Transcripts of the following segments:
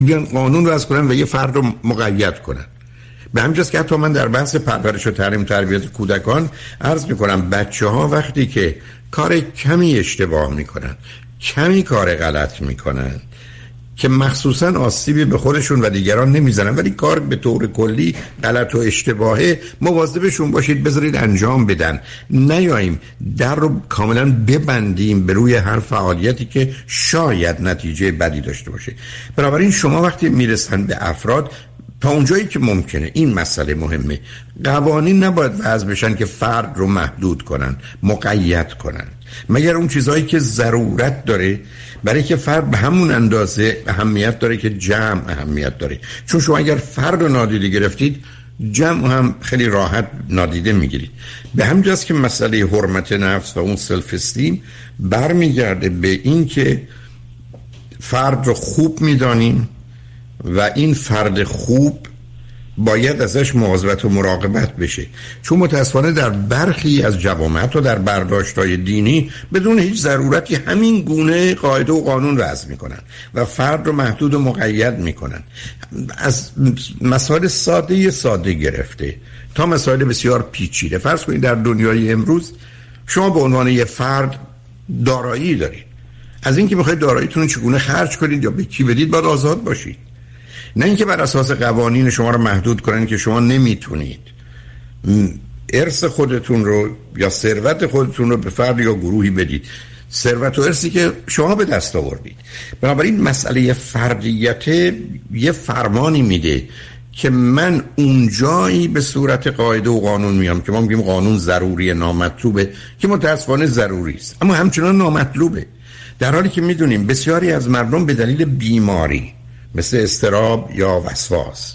بیان قانون رو وضع کنن و یه فرد رو مقید کنن. به همین جاست که حتی من در بحث پرورش و تعلیم تربیت کودکان عرض میکنم بچه‌ها وقتی که کار کمی اشتباه میکنن، کمی کار غلط میکنن که مخصوصا آسیبی به خودشون و دیگران نمیزنن ولی کار به طور کلی غلط و اشتباهه، مواظبشون باشید، بذارید انجام بدن. نیاییم در رو کاملا ببندیم به روی هر فعالیتی که شاید نتیجه بدی داشته باشه. بنابراین شما وقتی میرسن به افراد تا اونجایی که ممکنه، این مسئله مهمه، قوانین نباید وضع بشن که فرد رو محدود کنن، مقید کنن، مگر اون چیزهایی که ضرورت داره برای که فرد به همون اندازه اهمیت داره که جمع اهمیت داره. چون شما اگر فرد رو نادیده گرفتید، جمع هم خیلی راحت نادیده میگیرید. به همین جاست که مسئله حرمت نفس و اون سلف استیم برمیگرده به این که فرد رو خوب میدانیم و این فرد خوب باید ازش مواظبت و مراقبت بشه. چون متاسفانه در برخی از جوامع و در برداشت‌های دینی بدون هیچ ضرورتی همین گونه قاعده و قانون وضع میکنن و فرد رو محدود و مقید میکنن، از مسائل ساده گرفته تا مسائل بسیار پیچیده. فرض کنید در دنیای امروز شما به عنوان یه فرد دارایی دارید، از اینکه بخواید داراییتون رو چگونه خرج کنید یا به کی بدید باید آزاد باشید، نه اینکه بر اساس قوانین شما رو محدود کنن که شما نمیتونید ارث خودتون رو یا ثروت خودتون رو به فرد یا گروهی بدید، ثروت و ارثی که شما به دست آوردید. بنابراین مسئله فردیت یه فرمانی میده که من اونجایی به صورت قاعده و قانون میام که ما میگیم قانون ضروری نامطلوبه، که متاسفانه ضروری است اما همچنان نامطلوبه، در حالی که میدونیم بسیاری از مردم به دلیل بیماری مثل اضطراب یا وسواس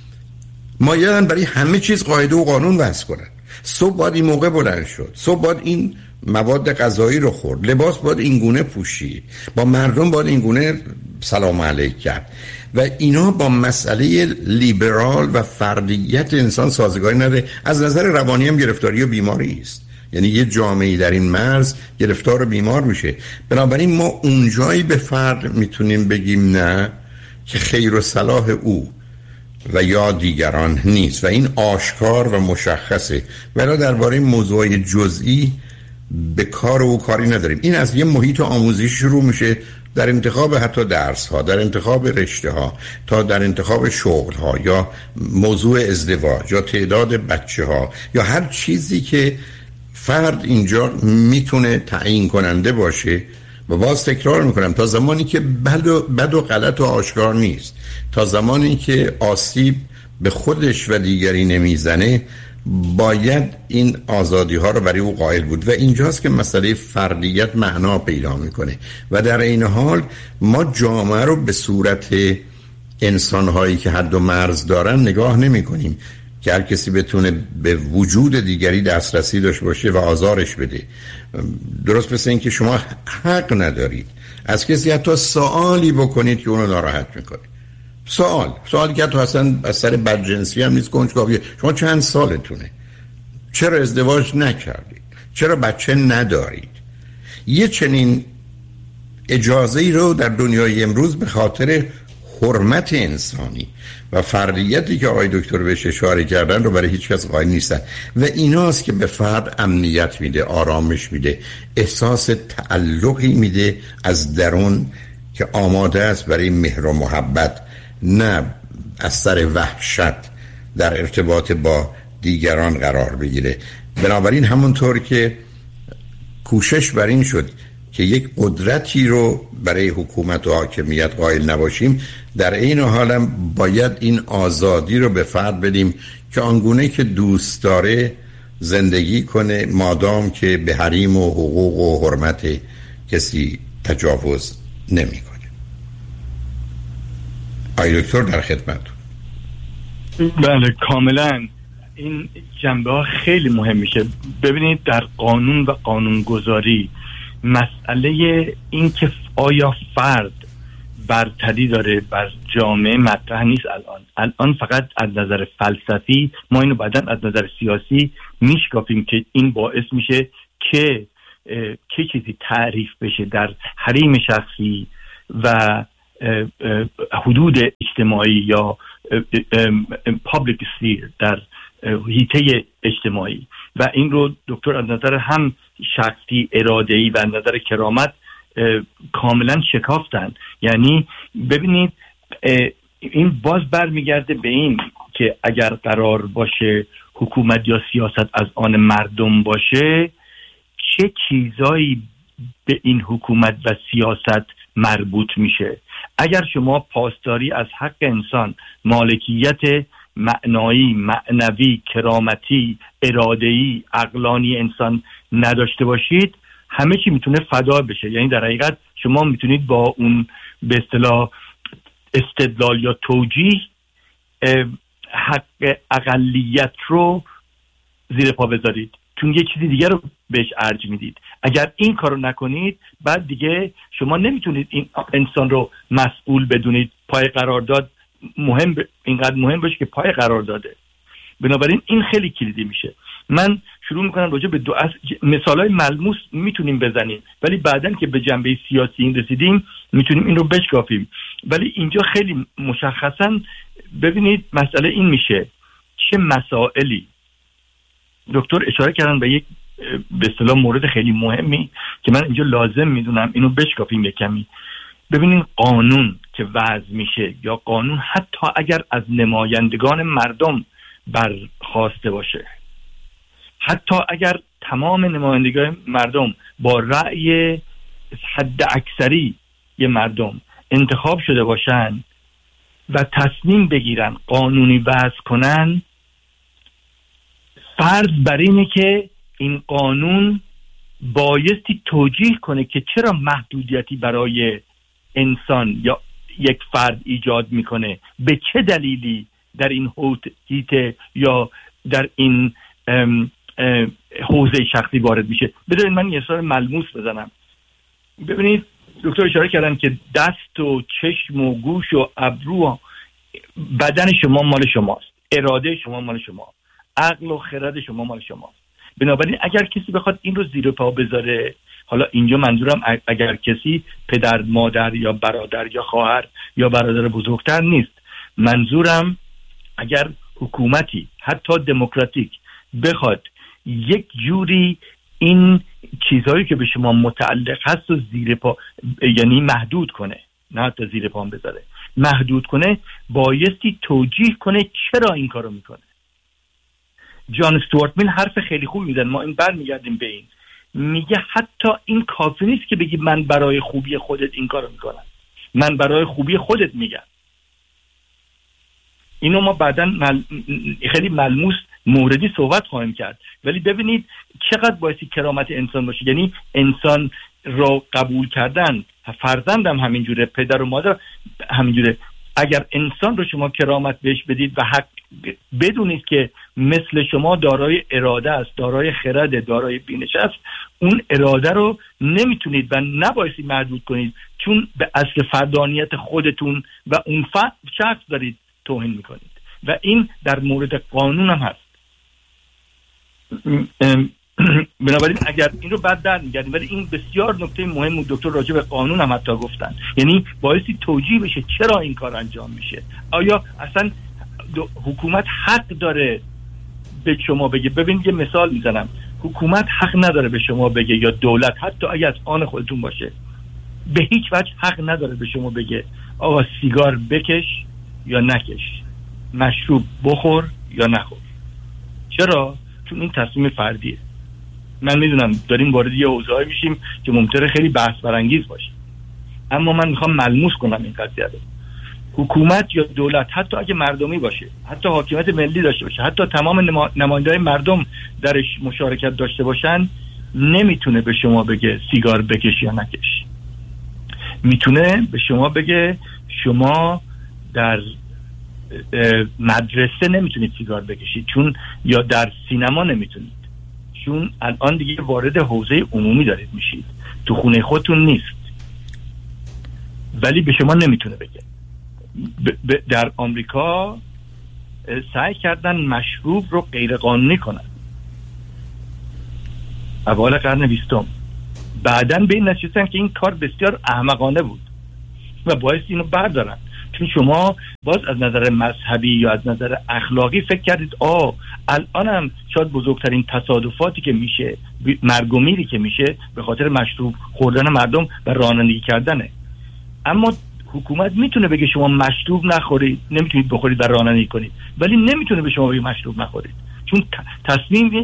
مایلن برای همه چیز قاعده و قانون وضع کنن. صبح باید این موقع بلند شد، صبح باید این مواد غذایی رو خورد، لباس باید این گونه پوشید، با مردم باید این گونه سلام علیک کرد و اینا با مسئله لیبرال و فردیت انسان سازگاری نداره. از نظر روانی هم گرفتاری و بیماری است، یعنی یه جامعه‌ای در این مرز گرفتار و بیمار میشه. بنابراین ما اونجایی به فرد میتونیم بگیم نه که خیر و صلاح او و یا دیگران نیست و این آشکار و مشخصه، ولی درباره موضوع جزئی به کار او کاری نداریم. این از یه محیط آموزشی شروع میشه، در انتخاب حتی درس ها، در انتخاب رشته ها، تا در انتخاب شغل ها یا موضوع ازدواج یا تعداد بچه ها یا هر چیزی که فرد اینجا میتونه تعیین کننده باشه. و باز تکرار میکنم تا زمانی که بد و غلط و آشکار نیست، تا زمانی که آسیب به خودش و دیگری نمیزنه، باید این آزادی ها رو برای او قائل بود و اینجاست که مسئله فردیت معنا پیدا میکنه و در این حال ما جامعه رو به صورت انسان هایی که حد و مرز دارن نگاه نمی کنیم که هر کسی بتونه به وجود دیگری دسترسی داشته باشه و آزارش بده. درست مثل این که شما حق ندارید از کسی حتی سوالی بکنید که اونو ناراحت میکنه. سوالی که حتی اصلا از سر بدجنسی هم نیست، کنجکاویه. شما چند سالتونه؟ چرا ازدواج نکردید؟ چرا بچه ندارید؟ یه چنین اجازه ای رو در دنیای امروز به خاطر حرمت انسانی و فردیتی که آقای دکتر بهش اشاره کردن رو برای هیچ کس قائل نیستن و ایناست که به فرد امنیت میده، آرامش میده، احساس تعلقی میده از درون که آماده است برای مهر و محبت، نه از سر وحشت در ارتباط با دیگران قرار بگیره. بنابراین همونطور که کوشش بر این شد که یک قدرتی رو برای حکومت و حاکمیت قائل نباشیم، در این حال هم باید این آزادی رو به فرد بدیم که آنگونه که دوست داره زندگی کنه، مادام که به حریم و حقوق و حرمت کسی تجاوز نمی کنه. آقای دکتر در خدمت. بله کاملا این جنبه ها خیلی مهم میشه. ببینید در قانون و قانونگذاری مسئله این که آیا فرد برتری داره بر جامعه مطرح نیست. الان فقط از نظر فلسفی ما اینو بعداً از نظر سیاسی میشکافیم که این باعث میشه که چیزی تعریف بشه در حریم شخصی و حدود اجتماعی یا پابلیک اسفیر، در حیطه اجتماعی، و این رو دکتر از نظر هم شخصی، اراده‌ای و از نظر کرامت کاملا شکافتن. یعنی ببینید این باز برمیگرده به این که اگر قرار باشه حکومت یا سیاست از آن مردم باشه، چه چیزایی به این حکومت و سیاست مربوط میشه. اگر شما پاسداری از حق انسان، مالکیت معنایی، معنوی، کرامتی، اراده‌ای، عقلانی انسان نداشته باشید، همه چی میتونه فدا بشه. یعنی در حقیقت شما میتونید با اون به اصطلاح استدلال یا توجیه حق اقلیت رو زیر پا بذارید، چون یه چیزی دیگه رو بهش ارج میدید. اگر این کارو نکنید، بعد دیگه شما نمیتونید این انسان رو مسئول بدونید. پای قرارداد اینقدر مهم باشه که پای قرارداده. بنابراین این خیلی کلیدی میشه. من شروع میکنم راجع به مثالای ملموس میتونیم بزنیم، ولی بعدن که به جنبه سیاسی این رسیدیم میتونیم این رو بشکافیم. ولی اینجا خیلی مشخصا ببینید مسئله این میشه چه مسائلی. دکتر اشاره کردن به یک به اصطلاح مورد خیلی مهمی که من اینجا لازم میدونم اینو بشکافیم یک کمی. ببینید قانون که وضع میشه، یا قانون حتی اگر از نمایندگان مردم برخواسته باشه، حتی اگر تمام نمایندگان مردم با رأی حد اکثری مردم انتخاب شده باشن و تصمیم بگیرن قانونی وضع کنن، فرض بر اینه که این قانون بایستی توجیه کنه که چرا محدودیتی برای انسان یا یک فرد ایجاد میکنه، به چه دلیلی در این حوزه یا در این حوزه شخصی وارد میشه. بذارید من یه مثال ملموس بزنم. ببینید دکتر اشاره کردن که دست و چشم و گوش و ابرو، بدن شما مال شماست، اراده شما مال شما، عقل و خرد شما مال شماست. بنابراین اگر کسی بخواد این رو زیر پا بذاره، حالا اینجا منظورم اگر کسی پدر، مادر یا برادر یا خواهر یا برادر بزرگتر نیست، منظورم اگر حکومتی حتی دموکراتیک بخواد یک جوری این چیزهایی که به شما متعلق هست و زیر پا، یعنی محدود کنه، نه حتی زیر پا بذاره، محدود کنه، بایستی توجیه کنه چرا این کارو میکنه. جان استوارت میل حرف خیلی خوبی میزن، ما این برمیگردیم به این، میگه حتی این کافی نیست که بگی من برای خوبی خودت این کارو میکنم، من برای خوبی خودت میگم. اینو ما بعداً خیلی ملموس موردی صحبت خواهیم کرد. ولی ببینید چقدر بایستی کرامت انسان باشه. یعنی انسان را قبول کردن، فرزندم همینجوره، پدر و مادر همینجوره. اگر انسان رو شما کرامت بهش بدید و حق بدونید که مثل شما دارای اراده است، دارای خرد، دارای بینش است، اون اراده رو نمیتونید و نبایستی محدود کنید، چون به اصل فردانیت خودتون و اون شخص دارید توهین میکنید. و این در مورد قانون هم هست. بنابراین اگر این رو بعد در میگردیم، ولی این بسیار نکته مهم و دکتر راجع به قانون هم حتی گفتن، یعنی بایستی توجیه بشه چرا این کار انجام میشه. آیا اصلا حکومت حق داره به شما بگه؟ ببین یه مثال میزنم، حکومت حق نداره به شما بگه، یا دولت حتی اگر از آن خودتون باشه، به هیچ وجه حق نداره به شما بگه آقا سیگار بکش یا نکش، مشروب بخور یا نخور. چرا؟ چون این تصمیم فردیه. من میدونم داریم وارد یه حوزه‌ای میشیم که ممکنه خیلی بحث برانگیز باشه، اما من میخوام ملموس کنم این قضیه رو. حکومت یا دولت حتی اگه مردمی باشه، حتی حاکمیت ملی داشته باشه، حتی تمام نمایندگان مردم درش مشارکت داشته باشن، نمیتونه به شما بگه سیگار بکش یا نکش. میتونه به شما بگه شما در مدرسه نمیتونید سیگار بکشید، چون یا در سینما نمیتونید، چون الان دیگه وارد حوزه عمومی دارید میشید، تو خونه خودتون نیست. ولی به شما نمیتونه بگه. در آمریکا سعی کردن مشروب رو غیر قانونی کنن اوایل قرن 20. بعدن به این نتیجه رسیدن که این کار بسیار احمقانه بود و باعث اینو بردارن. چون شما باز از نظر مذهبی یا از نظر اخلاقی فکر کردید الانم شاید بزرگترین تصادفاتی که میشه، مرگ و میری که میشه به خاطر مشروب خوردن مردم و رانندگی کردنه. اما حکومت میتونه بگه شما مشروب نخورید، نمیتونید بخورید و رانندگی کنید، ولی نمیتونه به شما بگه مشروب نخورید، چون تصمیم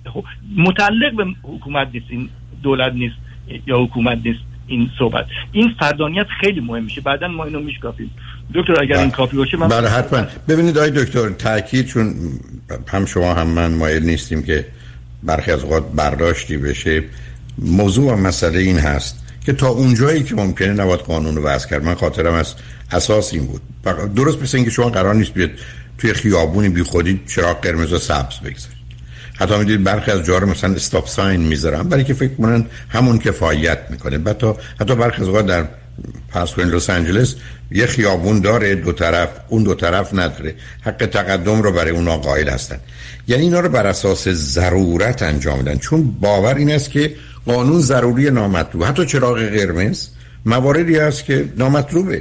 متعلق به حکومت نیست، این دولت نیست یا حکومت نیست. این صحبت، این فردانیت خیلی مهم میشه. بعداً ما اینو میشکافیم. دکتر اگر این کافی باشه من بله حتما. ببینید آقای دکتر، تاکید، چون هم شما هم من مایل نیستیم که برخی از اوقات برداشتی بشه. موضوع و مسئله این هست که تا اونجایی که ممکنه نباید قانون رو وضع کرد. من خاطرم از اساس این بود، درست مثل اینکه شما قرار نیست بیاد توی خیابونی بی خودی چراغ قرمز و سبز بگذارید. حتی میدونید برخی از جاها مثلا استاپ ساین میذارن برای که فکر کنن همون کفایت میکنه. بعد حتی برخی از اوقات در فرض کنید لس آنجلس یه خیابون داره دو طرف، اون دو طرف نداره، حق تقدم رو برای اونها قائل هستن. یعنی اینا رو بر اساس ضرورت انجام میدن، چون باور این است که قانون ضروری نامطلوب. حتی چراغ قرمز مواردی هست که نامطلوبه،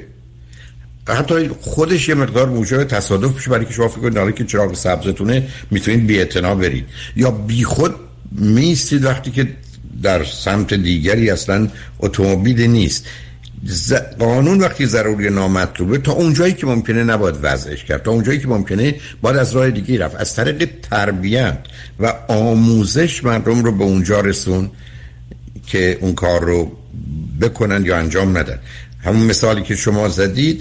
حتی خودش یه مقدار موجب تصادف میشه، برای که شما فکر کنید حالا که چراغ سبزتونه میتونید بی‌اعتنا برید یا بیخود میستید وقتی که در سمت دیگری اصلا اتومبیل نیست. قانون وقتی ضروری نامطلوبه تا اونجایی که ممکنه نباید وضعش کرد، تا اونجایی که ممکنه باید از راه دیگه رفت. از طریق تربیت و آموزش مردم رو به اونجا رسون که اون کار رو بکنن یا انجام ندن. همون مثالی که شما زدید،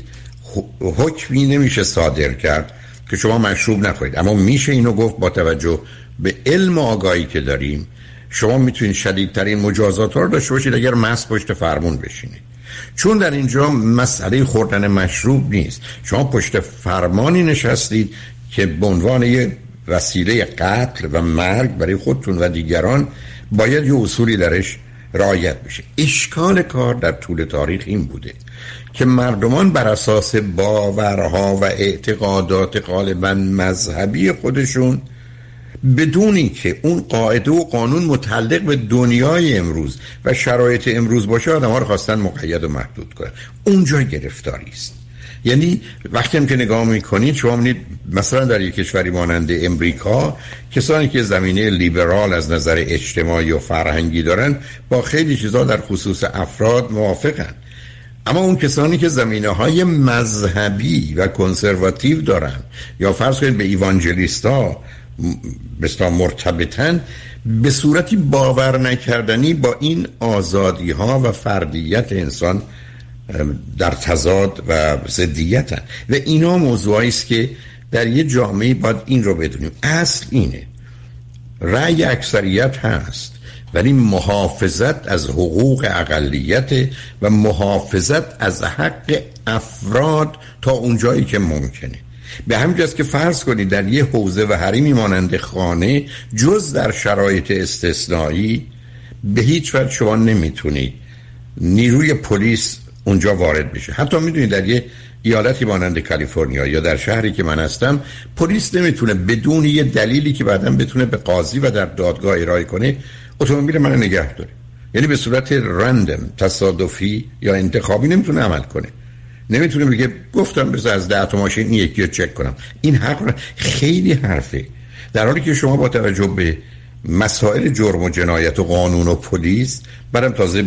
حکمی نمیشه صادر کرد که شما مشروب نخورید، اما میشه اینو گفت با توجه به علم و آگاهی که داریم شما میتونید شدیدترین مجازات رو داشته باشید اگر مست پشت فرمون بشینید. چون در اینجا مسئله خوردن مشروب نیست، شما پشت فرمانی نشستید که به عنوان یه وسیله قتل و مرگ برای خودتون و دیگران باید یه اصولی درش رعایت بشه. اشکال کار در طول تاریخ این بوده که مردمان بر اساس باورها و اعتقادات غالباً مذهبی خودشون بدونی که اون قاعده و قانون متعلق به دنیای امروز و شرایط امروز باشه آدم‌ها رو خواستن مقید و محدود کنن. اونجا گرفتاری است. یعنی وقتی هم که نگاه میکنید شما می‌بینید مثلا در یک کشوری مانند امریکا کسانی که زمینه لیبرال از نظر اجتماعی و فرهنگی دارن با خیلی چیزا در خصوص افراد موافقن، اما اون کسانی که زمینه‌های مذهبی و کنسرواتیو دارن یا فرض کنید به ایوانجلیستا بسیار مرتبطن، به صورتی باور نکردنی با این آزادی‌ها و فردیت انسان در تضاد و ضدیتن. و اینا موضوعی است که در یه جامعه باید این رو بدونیم. اصل اینه، رأی اکثریت هست ولی محافظت از حقوق اقلیت و محافظت از حق افراد تا اونجایی که ممکنه. به همین جاست که فرض کنید در یه حوزه و حریمی مانند خانه جز در شرایط استثنایی به هیچ وجه شما نمیتونید نیروی پلیس اونجا وارد بشه. حتی میدونید در یه ایالتی مانند کالیفرنیا یا در شهری که من هستم پلیس نمیتونه بدون یه دلیلی که بعداً بتونه به قاضی و در دادگاه ارائه کنه اتومبیل من نگه داره. یعنی به صورت رندم، تصادفی یا انتخابی نمیتونه عمل کنه. نمیتونه بگه گفتم بذار از 10 تا ماشین این یکی رو چک کنم. این حق خیلی حرفه، در حالی که شما با توجه به مسائل جرم و جنایت و قانون و پلیس برام تازه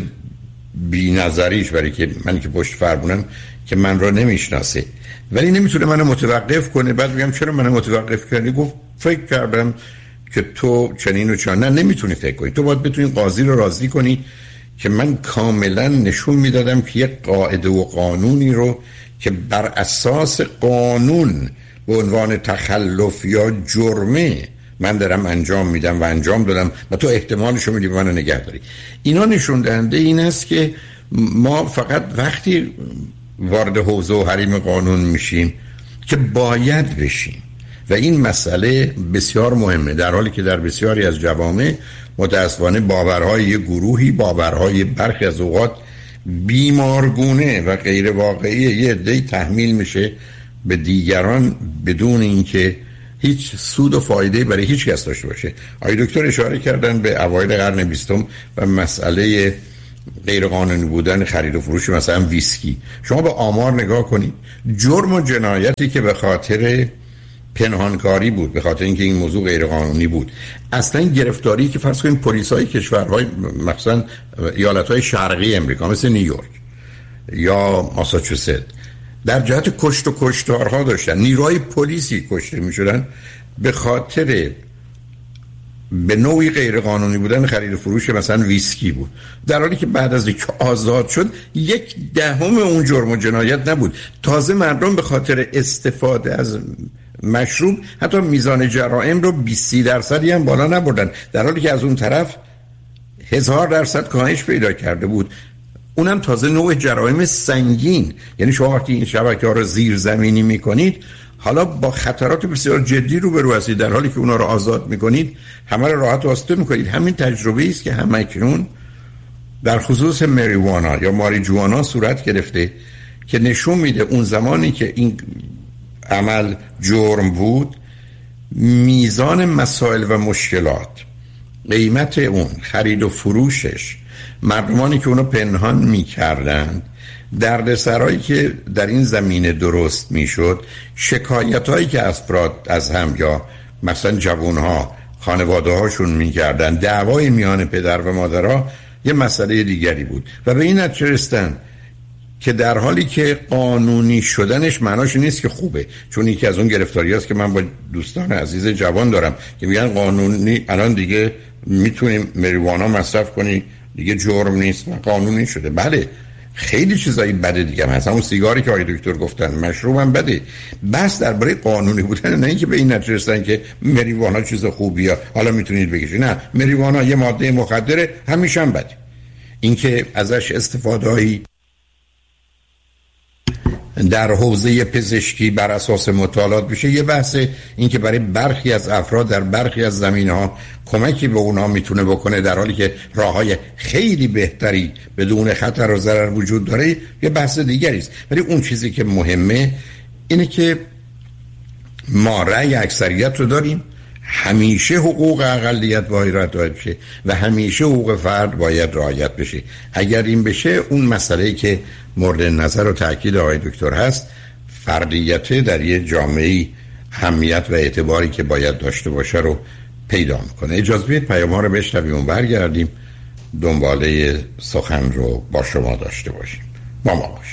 بی نظریش، برای که من که پشت فرمونم که من را نمیشناسه ولی نمیتونه منو متوقف کنه. بعد میگم چرا منو متوقف کردی؟ گفت فکر کردم که تو چنین و چنان. نه، نمیتونی فکر کنی. تو باید بتونی قاضی رو راضی کنی که من کاملا نشون میدادم که یک قاعده و قانونی رو که بر اساس قانون به عنوان تخلف یا جرمه من دارم انجام میدم و انجام دادم و تو احتمالشو میدی به من نگه داری. اینا نشون دهنده این است که ما فقط وقتی وارد حوزه و حریم قانون میشیم که باید بشیم و این مسئله بسیار مهمه، در حالی که در بسیاری از جوامع متاسفانه باورهای یه گروهی، باورهای برخی از اوقات بیمارگونه و غیر واقعی یه عده‌ای تحمیل میشه به دیگران بدون اینکه هیچ سود و فایده برای هیچ کس داشته باشه. آقای دکتر اشاره کردن به اوایل قرن 20 و مسئله غیر قانونی بودن خرید و فروش مثلا ویسکی، شما به آمار نگاه کنید، جرم و جنایتی که به خاطر پنهانکاری بود، به خاطر اینکه این موضوع غیر قانونی بود، اصلا گرفتاری که فرض کنید پلیسای کشورهای مثلا ایالت‌های شرقی امریکا مثل نیویورک یا ماساچوست در جهت کشت و کشتارها داشتن، نیروهای پلیسی کشته می‌شدن به خاطر به نوعی غیر قانونی بودن خرید و فروش مثلا ویسکی بود، در حالی که بعد از اینکه آزاد شد 1/10 اون جرم و جنایت نبود. تازه مردم به خاطر استفاده از مشروب حتی میزان جرائم رو 20% هم بالا نبردن، در حالی که از اون طرف 1000% کاهش پیدا کرده بود. اونم تازه نوع جرائم سنگین. یعنی شما وقتی این شبکه‌ها رو زیرزمینی می‌کنید حالا با خطرات بسیار جدی روبرو هستید، در حالی که اونا رو آزاد می‌کنید همه رو راحت واسطه می‌کنید. همین تجربه است که همکنون در خصوص مریوانا یا ماریجوانا صورت گرفته که نشون میده اون زمانی که این عمل جرم بود، میزان مسائل و مشکلات، قیمت اون، خرید و فروشش، مردمانی که اونو پنهان میکردند، دردسرایی که در این زمینه درست میشد، شکایتایی که افراد از هم یا مثلا جوانها خانواده هاشون میکردن، دعوای میان پدر و مادرها یه مسئله دیگری بود و به این نتیجه رسیدن که در حالی که قانونی شدنش معناش نیست که خوبه، چون یکی از اون گرفتاری هست که من با دوستان عزیز جوان دارم که میگن قانونی الان دیگه میتونیم مریوانا مصرف کنی، دیگه جرم نیست و قانونی شده. بله خیلی چیزایی بده دیگه، مثلا اون سیگاری که آقای دکتر گفتن، مشروب هم بده، بس درباره قانونی بودن نه اینکه به این نتیجه رسیدن که مریوانا چیز خوبیه حالا میتونید بکشید. نه، مریوانا یه ماده مخدره، همیشه هم بده. اینکه ازش استفاده‌ای در حوزه پزشکی بر اساس مطالعات بشه یه بحثه، این که برای برخی از افراد در برخی از زمینه‌ها کمکی به اونها میتونه بکنه در حالی که راه‌های خیلی بهتری بدون خطر و ضرر وجود داره یه بحث دیگری است. ولی اون چیزی که مهمه اینه که ما رأی اکثریت رو داریم، همیشه حقوق اقلیت باید رعایت بشه و همیشه حقوق فرد باید رعایت بشه. اگر این بشه اون مسئله‌ای که مورد نظر و تاکید آقای دکتر هست، فردیت در یه جامعه اهمیت و اعتباری که باید داشته باشه رو پیدا میکنه. اجازه بدید پیام‌ها رو بشنویم و برگردیم دنباله سخن رو با شما داشته باشیم. با ما باشیم.